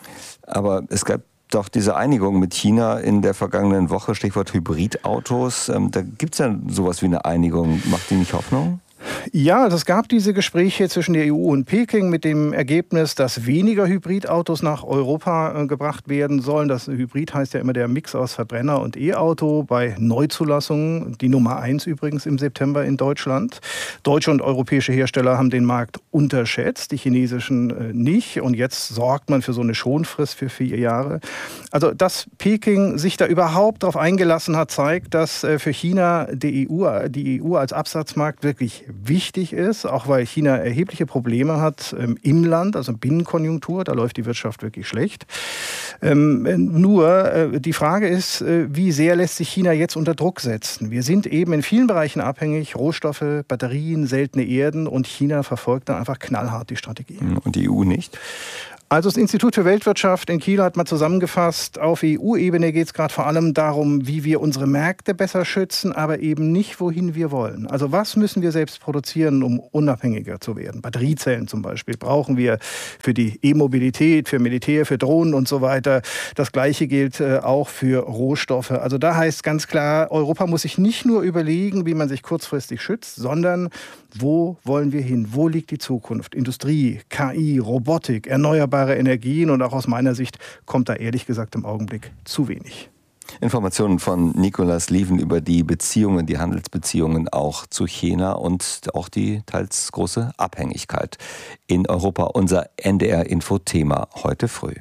Aber es gab doch diese Einigung mit China in der vergangenen Woche, Stichwort Hybridautos. Da gibt es ja sowas wie eine Einigung. Macht die nicht Hoffnung? Ja, es gab diese Gespräche zwischen der E U und Peking mit dem Ergebnis, dass weniger Hybridautos nach Europa äh, gebracht werden sollen. Das Hybrid heißt ja immer der Mix aus Verbrenner und E-Auto bei Neuzulassungen, die Nummer eins übrigens im September in Deutschland. Deutsche und europäische Hersteller haben den Markt unterschätzt, die chinesischen äh, nicht. Und jetzt sorgt man für so eine Schonfrist für vier Jahre. Also, dass Peking sich da überhaupt darauf eingelassen hat, zeigt, dass äh, für China die E U, die E U als Absatzmarkt wirklich wichtig ist, auch weil China erhebliche Probleme hat ähm, im Land, also Binnenkonjunktur, da läuft die Wirtschaft wirklich schlecht. Ähm, nur äh, die Frage ist, äh, wie sehr lässt sich China jetzt unter Druck setzen? Wir sind eben in vielen Bereichen abhängig, Rohstoffe, Batterien, seltene Erden, und China verfolgt dann einfach knallhart die Strategie. Und die E U nicht? Also das Institut für Weltwirtschaft in Kiel hat mal zusammengefasst, auf E U-Ebene geht es gerade vor allem darum, wie wir unsere Märkte besser schützen, aber eben nicht, wohin wir wollen. Also was müssen wir selbst produzieren, um unabhängiger zu werden? Batteriezellen zum Beispiel brauchen wir für die E-Mobilität, für Militär, für Drohnen und so weiter. Das Gleiche gilt äh, auch für Rohstoffe. Also da heißt ganz klar, Europa muss sich nicht nur überlegen, wie man sich kurzfristig schützt, sondern wo wollen wir hin? Wo liegt die Zukunft? Industrie, K I, Robotik, erneuerbare Energien, und auch aus meiner Sicht kommt da ehrlich gesagt im Augenblick zu wenig. Informationen von Nicolas Lieven über die Beziehungen, die Handelsbeziehungen auch zu China und auch die teils große Abhängigkeit in Europa. Unser N D R-Info-Thema heute früh.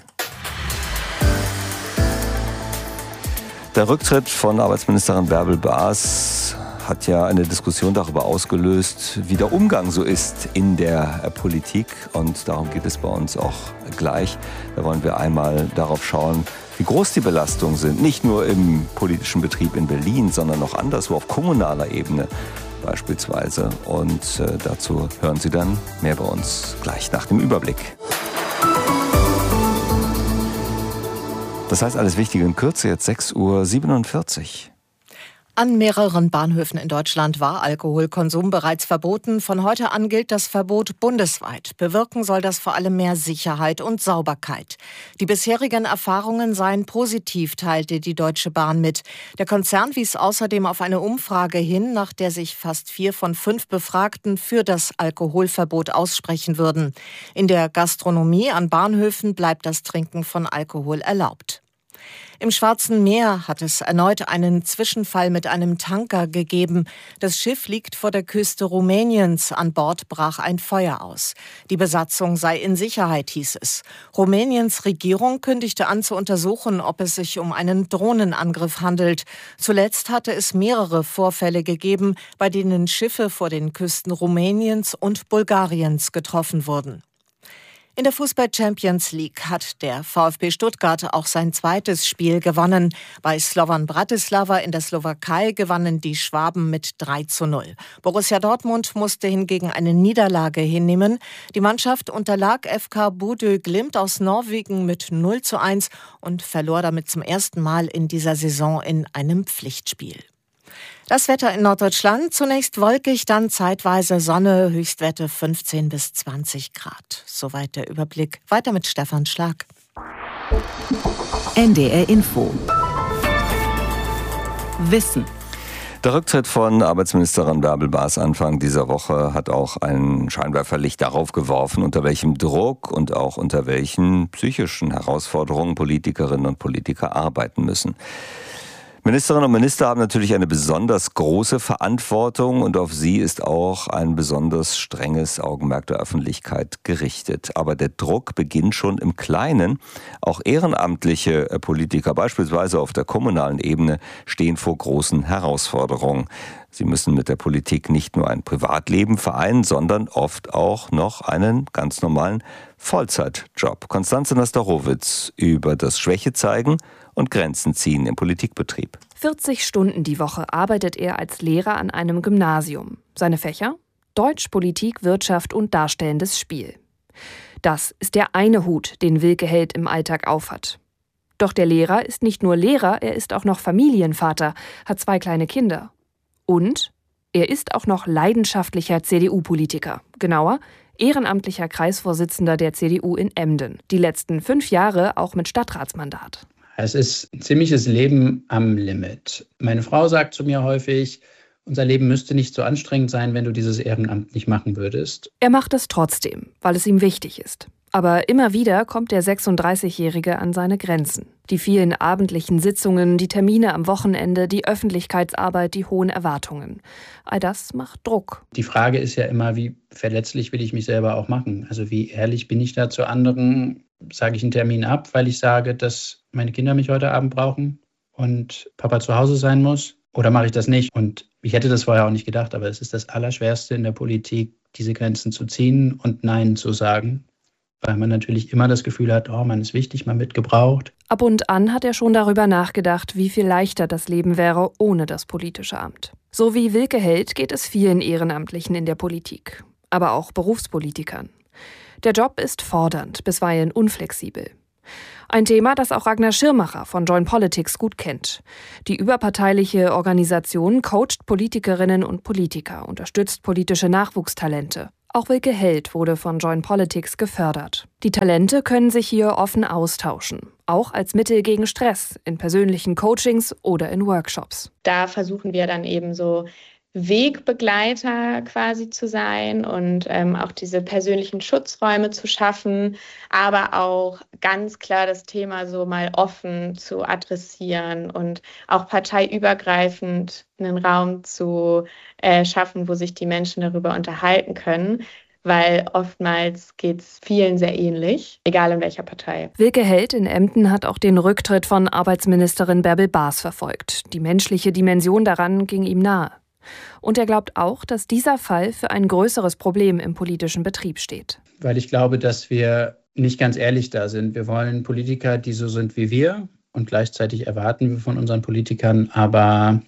Der Rücktritt von Arbeitsministerin Bärbel Baas hat ja eine Diskussion darüber ausgelöst, wie der Umgang so ist in der Politik. Und darum geht es bei uns auch gleich. Da wollen wir einmal darauf schauen, wie groß die Belastungen sind. Nicht nur im politischen Betrieb in Berlin, sondern auch anderswo auf kommunaler Ebene beispielsweise. Und äh, dazu hören Sie dann mehr bei uns gleich nach dem Überblick. Das heißt, alles Wichtige in Kürze, jetzt sechs Uhr siebenundvierzig. An mehreren Bahnhöfen in Deutschland war Alkoholkonsum bereits verboten. Von heute an gilt das Verbot bundesweit. Bewirken soll das vor allem mehr Sicherheit und Sauberkeit. Die bisherigen Erfahrungen seien positiv, teilte die Deutsche Bahn mit. Der Konzern wies außerdem auf eine Umfrage hin, nach der sich fast vier von fünf Befragten für das Alkoholverbot aussprechen würden. In der Gastronomie an Bahnhöfen bleibt das Trinken von Alkohol erlaubt. Im Schwarzen Meer hat es erneut einen Zwischenfall mit einem Tanker gegeben. Das Schiff liegt vor der Küste Rumäniens. An Bord brach ein Feuer aus. Die Besatzung sei in Sicherheit, hieß es. Rumäniens Regierung kündigte an zu untersuchen, ob es sich um einen Drohnenangriff handelt. Zuletzt hatte es mehrere Vorfälle gegeben, bei denen Schiffe vor den Küsten Rumäniens und Bulgariens getroffen wurden. In der Fußball-Champions League hat der VfB Stuttgart auch sein zweites Spiel gewonnen. Bei Slovan Bratislava in der Slowakei gewannen die Schwaben mit drei zu null. Borussia Dortmund musste hingegen eine Niederlage hinnehmen. Die Mannschaft unterlag F K Bodø Glimt aus Norwegen mit null zu eins und verlor damit zum ersten Mal in dieser Saison in einem Pflichtspiel. Das Wetter in Norddeutschland, zunächst wolkig, dann zeitweise Sonne, Höchstwerte fünfzehn bis zwanzig Grad. Soweit der Überblick. Weiter mit Stefan Schlag. N D R Info. Wissen. Der Rücktritt von Arbeitsministerin Bärbel Baas Anfang dieser Woche hat auch ein Scheinwerferlicht darauf geworfen, unter welchem Druck und auch unter welchen psychischen Herausforderungen Politikerinnen und Politiker arbeiten müssen. Ministerinnen und Minister haben natürlich eine besonders große Verantwortung und auf sie ist auch ein besonders strenges Augenmerk der Öffentlichkeit gerichtet. Aber der Druck beginnt schon im Kleinen. Auch ehrenamtliche Politiker, beispielsweise auf der kommunalen Ebene, stehen vor großen Herausforderungen. Sie müssen mit der Politik nicht nur ein Privatleben vereinen, sondern oft auch noch einen ganz normalen Vollzeitjob. Konstanze Nastarowitz über das Schwäche zeigen und Grenzen ziehen im Politikbetrieb. vierzig Stunden die Woche arbeitet er als Lehrer an einem Gymnasium. Seine Fächer? Deutsch, Politik, Wirtschaft und darstellendes Spiel. Das ist der eine Hut, den Wilke Held im Alltag aufhat. Doch der Lehrer ist nicht nur Lehrer, er ist auch noch Familienvater, hat zwei kleine Kinder. Und er ist auch noch leidenschaftlicher C D U-Politiker. Genauer, ehrenamtlicher Kreisvorsitzender der C D U in Emden. Die letzten fünf Jahre auch mit Stadtratsmandat. Es ist ein ziemliches Leben am Limit. Meine Frau sagt zu mir häufig, unser Leben müsste nicht so anstrengend sein, wenn du dieses Ehrenamt nicht machen würdest. Er macht es trotzdem, weil es ihm wichtig ist. Aber immer wieder kommt der sechsunddreißigjährige an seine Grenzen. Die vielen abendlichen Sitzungen, die Termine am Wochenende, die Öffentlichkeitsarbeit, die hohen Erwartungen. All das macht Druck. Die Frage ist ja immer, wie verletzlich will ich mich selber auch machen? Also wie ehrlich bin ich da zu anderen? Sage ich einen Termin ab, weil ich sage, dass meine Kinder mich heute Abend brauchen und Papa zu Hause sein muss? Oder mache ich das nicht? Und ich hätte das vorher auch nicht gedacht, aber es ist das Allerschwerste in der Politik, diese Grenzen zu ziehen und Nein zu sagen. Weil man natürlich immer das Gefühl hat, oh, man ist wichtig, man wird gebraucht. Ab und an hat er schon darüber nachgedacht, wie viel leichter das Leben wäre ohne das politische Amt. So wie Wilke Held geht es vielen Ehrenamtlichen in der Politik, aber auch Berufspolitikern. Der Job ist fordernd, bisweilen unflexibel. Ein Thema, das auch Ragnar Schirmacher von Join Politics gut kennt. Die überparteiliche Organisation coacht Politikerinnen und Politiker, unterstützt politische Nachwuchstalente. Auch Wilke Held wurde von Join Politics gefördert. Die Talente können sich hier offen austauschen, auch als Mittel gegen Stress, in persönlichen Coachings oder in Workshops. Da versuchen wir dann eben so Wegbegleiter quasi zu sein und ähm, auch diese persönlichen Schutzräume zu schaffen, aber auch ganz klar das Thema so mal offen zu adressieren und auch parteiübergreifend einen Raum zu äh, schaffen, wo sich die Menschen darüber unterhalten können. Weil oftmals geht es vielen sehr ähnlich, egal in welcher Partei. Wilke Held in Emden hat auch den Rücktritt von Arbeitsministerin Bärbel Baas verfolgt. Die menschliche Dimension daran ging ihm nahe. Und er glaubt auch, dass dieser Fall für ein größeres Problem im politischen Betrieb steht. Weil ich glaube, dass wir nicht ganz ehrlich da sind. Wir wollen Politiker, die so sind wie wir. Und gleichzeitig erwarten wir von unseren Politikern aber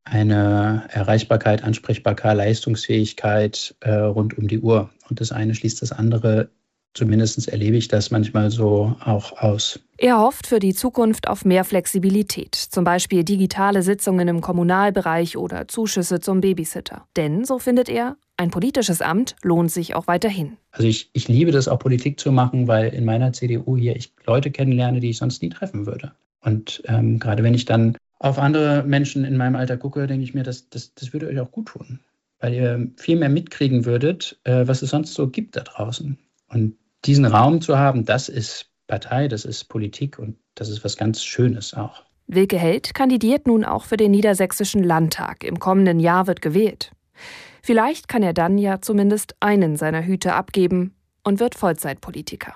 eine Erreichbarkeit, Ansprechbarkeit, Leistungsfähigkeit äh, rund um die Uhr. Und das eine schließt das andere. Zumindest erlebe ich das manchmal so auch aus. Er hofft für die Zukunft auf mehr Flexibilität, zum Beispiel digitale Sitzungen im Kommunalbereich oder Zuschüsse zum Babysitter. Denn, so findet er, ein politisches Amt lohnt sich auch weiterhin. Also ich, ich liebe das auch, Politik zu machen, weil in meiner C D U hier ich Leute kennenlerne, die ich sonst nie treffen würde. Und ähm, gerade wenn ich dann auf andere Menschen in meinem Alter gucke, denke ich mir, das, das, das würde euch auch gut tun. Weil ihr viel mehr mitkriegen würdet, äh, was es sonst so gibt da draußen. Und diesen Raum zu haben, das ist Partei, das ist Politik und das ist was ganz Schönes auch. Wilke Held kandidiert nun auch für den Niedersächsischen Landtag. Im kommenden Jahr wird gewählt. Vielleicht kann er dann ja zumindest einen seiner Hüte abgeben und wird Vollzeitpolitiker.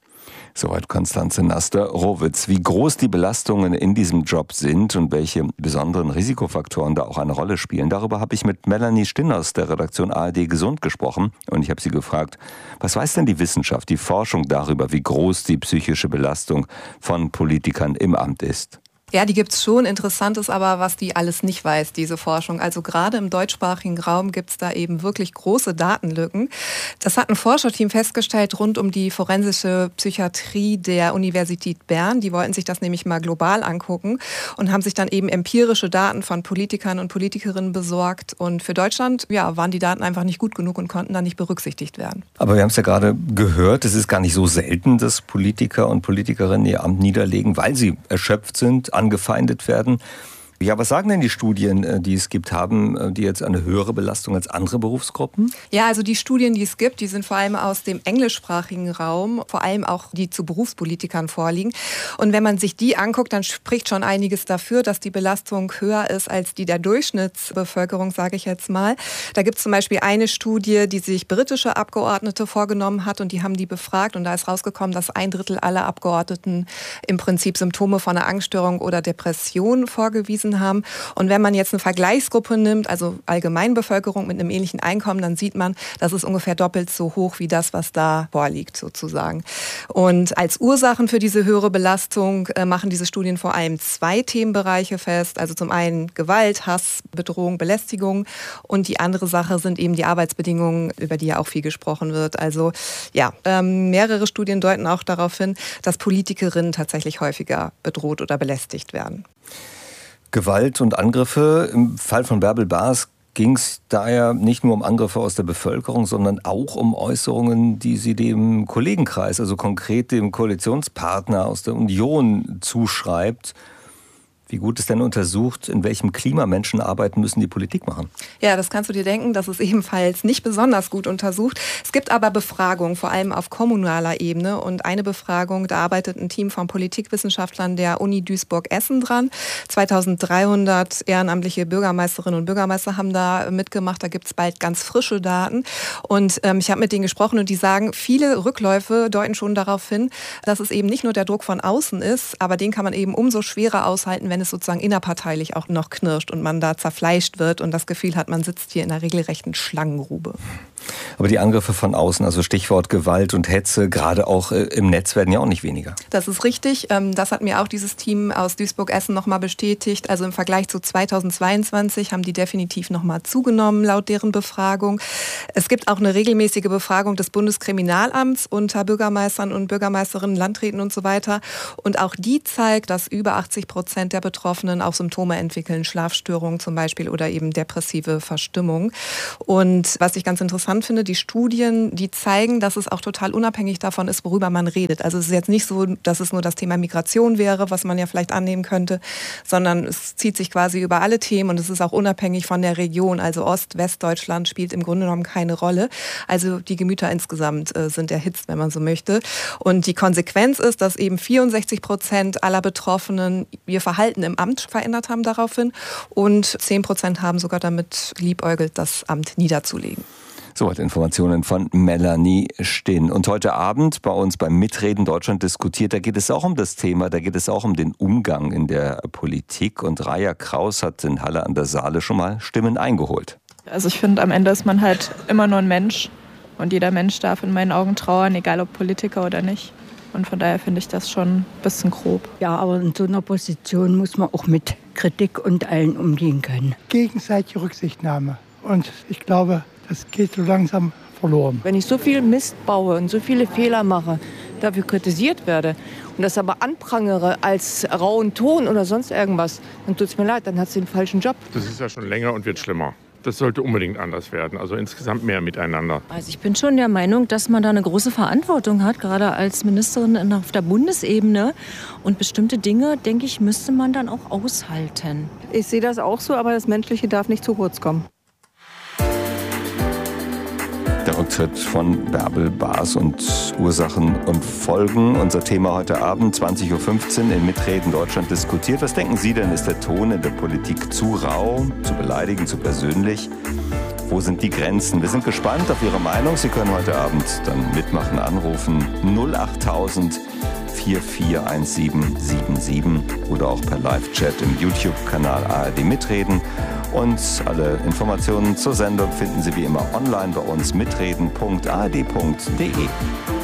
Soweit Konstanze Naster-Rowitz. Wie groß die Belastungen in diesem Job sind und welche besonderen Risikofaktoren da auch eine Rolle spielen, darüber habe ich mit Melanie Stinn aus der Redaktion A R D Gesund gesprochen. Und ich habe sie gefragt, was weiß denn die Wissenschaft, die Forschung darüber, wie groß die psychische Belastung von Politikern im Amt ist? Ja, die gibt's schon. Interessant ist aber, was die alles nicht weiß, diese Forschung. Also gerade im deutschsprachigen Raum gibt's da eben wirklich große Datenlücken. Das hat ein Forscherteam festgestellt rund um die forensische Psychiatrie der Universität Bern. Die wollten sich das nämlich mal global angucken und haben sich dann eben empirische Daten von Politikern und Politikerinnen besorgt. Und für Deutschland, ja, waren die Daten einfach nicht gut genug und konnten dann nicht berücksichtigt werden. Aber wir haben es ja gerade gehört, es ist gar nicht so selten, dass Politiker und Politikerinnen ihr Amt niederlegen, weil sie erschöpft sind, angefeindet werden. Ja, was sagen denn die Studien, die es gibt, haben die jetzt eine höhere Belastung als andere Berufsgruppen? Ja, also die Studien, die es gibt, die sind vor allem aus dem englischsprachigen Raum, vor allem auch die zu Berufspolitikern vorliegen. Und wenn man sich die anguckt, dann spricht schon einiges dafür, dass die Belastung höher ist als die der Durchschnittsbevölkerung, sage ich jetzt mal. Da gibt es zum Beispiel eine Studie, die sich britische Abgeordnete vorgenommen hat und die haben die befragt und da ist rausgekommen, dass ein Drittel aller Abgeordneten im Prinzip Symptome von einer Angststörung oder Depression vorgewiesen haben. Und wenn man jetzt eine Vergleichsgruppe nimmt, also Allgemeinbevölkerung mit einem ähnlichen Einkommen, dann sieht man, das ist ungefähr doppelt so hoch wie das, was da vorliegt sozusagen. Und als Ursachen für diese höhere Belastung äh, machen diese Studien vor allem zwei Themenbereiche fest. Also zum einen Gewalt, Hass, Bedrohung, Belästigung und die andere Sache sind eben die Arbeitsbedingungen, über die ja auch viel gesprochen wird. Also ja, ähm, mehrere Studien deuten auch darauf hin, dass Politikerinnen tatsächlich häufiger bedroht oder belästigt werden. Gewalt und Angriffe. Im Fall von Bärbel Baas ging es daher nicht nur um Angriffe aus der Bevölkerung, sondern auch um Äußerungen, die sie dem Kollegenkreis, also konkret dem Koalitionspartner aus der Union zuschreibt. Wie gut ist denn untersucht, in welchem Klima Menschen arbeiten müssen, die Politik machen? Ja, das kannst du dir denken. Das ist ebenfalls nicht besonders gut untersucht. Es gibt aber Befragungen, vor allem auf kommunaler Ebene. Und eine Befragung, da arbeitet ein Team von Politikwissenschaftlern der Uni Duisburg-Essen dran. zweitausenddreihundert ehrenamtliche Bürgermeisterinnen und Bürgermeister haben da mitgemacht. Da gibt es bald ganz frische Daten. Und ähm, ich habe mit denen gesprochen und die sagen, viele Rückläufe deuten schon darauf hin, dass es eben nicht nur der Druck von außen ist, aber den kann man eben umso schwerer aushalten, wenn wenn es sozusagen innerparteilich auch noch knirscht und man da zerfleischt wird und das Gefühl hat, man sitzt hier in einer regelrechten Schlangengrube. Aber die Angriffe von außen, also Stichwort Gewalt und Hetze, gerade auch im Netz, werden ja auch nicht weniger. Das ist richtig. Das hat mir auch dieses Team aus Duisburg-Essen nochmal bestätigt. Also im Vergleich zu zweitausendzweiundzwanzig haben die definitiv nochmal zugenommen, laut deren Befragung. Es gibt auch eine regelmäßige Befragung des Bundeskriminalamts unter Bürgermeistern und Bürgermeisterinnen, Landräten und so weiter. Und auch die zeigt, dass über achtzig Prozent der Betroffenen auch Symptome entwickeln, Schlafstörungen zum Beispiel oder eben depressive Verstimmung. Und was ich ganz interessant finde, die Studien, die zeigen, dass es auch total unabhängig davon ist, worüber man redet. Also es ist jetzt nicht so, dass es nur das Thema Migration wäre, was man ja vielleicht annehmen könnte, sondern es zieht sich quasi über alle Themen und es ist auch unabhängig von der Region. Also Ost-, Westdeutschland spielt im Grunde genommen keine Rolle. Also die Gemüter insgesamt äh, sind erhitzt, wenn man so möchte. Und die Konsequenz ist, dass eben vierundsechzig Prozent aller Betroffenen ihr Verhalten im Amt verändert haben daraufhin und zehn Prozent haben sogar damit geliebäugelt, das Amt niederzulegen. Soweit Informationen von Melanie Stinn. Und heute Abend bei uns beim Mitreden Deutschland diskutiert, da geht es auch um das Thema, da geht es auch um den Umgang in der Politik. Und Raja Kraus hat in Halle an der Saale schon mal Stimmen eingeholt. Also ich finde, am Ende ist man halt immer nur ein Mensch. Und jeder Mensch darf in meinen Augen trauern, egal ob Politiker oder nicht. Und von daher finde ich das schon ein bisschen grob. Ja, aber in so einer Position muss man auch mit Kritik und allen umgehen können. Gegenseitige Rücksichtnahme. Und ich glaube, das geht so langsam verloren. Wenn ich so viel Mist baue und so viele Fehler mache, dafür kritisiert werde und das aber anprangere als rauen Ton oder sonst irgendwas, dann tut es mir leid, dann hat sie den falschen Job. Das ist ja schon länger und wird schlimmer. Das sollte unbedingt anders werden, also insgesamt mehr miteinander. Also ich bin schon der Meinung, dass man da eine große Verantwortung hat, gerade als Ministerin auf der Bundesebene. Und bestimmte Dinge, denke ich, müsste man dann auch aushalten. Ich sehe das auch so, aber das Menschliche darf nicht zu kurz kommen. Der Rücktritt von Bärbel Baas und Ursachen und Folgen. Unser Thema heute Abend, zwanzig Uhr fünfzehn, in Mitreden Deutschland diskutiert. Was denken Sie denn, ist der Ton in der Politik zu rau, zu beleidigend, zu persönlich? Wo sind die Grenzen? Wir sind gespannt auf Ihre Meinung. Sie können heute Abend dann mitmachen, anrufen null achttausend vier vier eins sieben sieben sieben oder auch per Live-Chat im YouTube-Kanal A R D Mitreden. Und alle Informationen zur Sendung finden Sie wie immer online bei uns mitreden punkt a r d punkt d e.